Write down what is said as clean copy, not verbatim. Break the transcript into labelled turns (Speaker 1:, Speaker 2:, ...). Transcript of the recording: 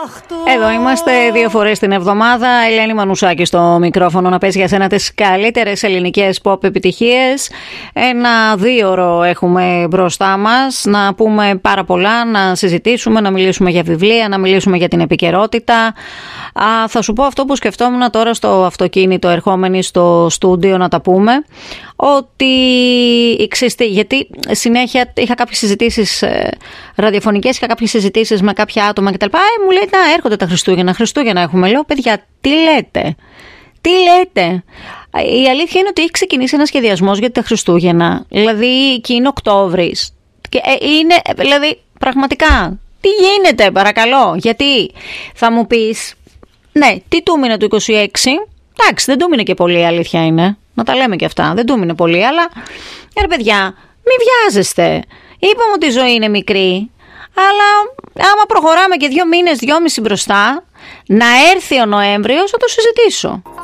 Speaker 1: Εδώ είμαστε 2 φορές την εβδομάδα. Ελένη Μανουσάκη στο μικρόφωνο να παίζει για σένα τις καλύτερες ελληνικές pop επιτυχίες. 1-2ωρο έχουμε μπροστά μας να πούμε πάρα πολλά, να συζητήσουμε, να μιλήσουμε για βιβλία, να μιλήσουμε για την επικαιρότητα. Θα σου πω αυτό που σκεφτόμουν τώρα στο αυτοκίνητο ερχόμενοι στο στούντιο να τα πούμε, ότι γιατί συνέχεια είχα κάποιες συζητήσεις ραδιοφωνικές, είχα κάποιες συζητήσεις με κάποια άτομα κτλ. Μου λέει να έρχονται τα Χριστούγεννα έχουμε. Λέω, παιδιά, τι λέτε. Η αλήθεια είναι ότι έχει ξεκινήσει ένα σχεδιασμός για τα Χριστούγεννα. Δηλαδή, και είναι Οκτώβρης. Και είναι, δηλαδή, πραγματικά, τι γίνεται, παρακαλώ. Γιατί θα μου πεις, ναι, τι του μήνε του 26, εντάξει, δεν του μήνε και πολύ, η αλήθεια είναι. Να τα λέμε και αυτά, δεν του μήνε πολύ, αλλά, ρε παιδιά, μην βιάζεστε. Είπαμε ότι η ζωή είναι μικρή, αλλά άμα προχωράμε και 2 μήνες, 2,5 μπροστά, να έρθει ο Νοέμβριος θα το συζητήσω.